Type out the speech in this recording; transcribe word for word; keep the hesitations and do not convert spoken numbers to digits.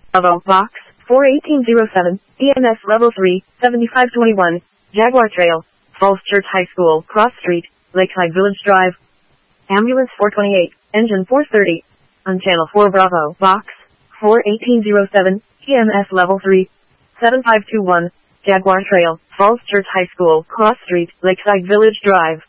Bravo, Box, four eighteen oh seven, E M S Level three, seventy-five twenty-one, Jaguar Trail, Falls Church High School, Cross Street, Lakeside Village Drive. Ambulance four twenty-eight, Engine four thirty. On Channel four Bravo, Box, four eighteen oh seven, E M S Level three, seven five two one, Jaguar Trail, Falls Church High School, Cross Street, Lakeside Village Drive.